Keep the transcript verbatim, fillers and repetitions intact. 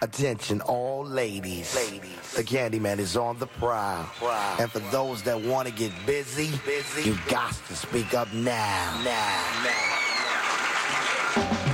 Attention all ladies. Ladies. The Candyman is on the prowl. Prowl. And for those that want to get busy, busy, you got to speak up now. Now. Now.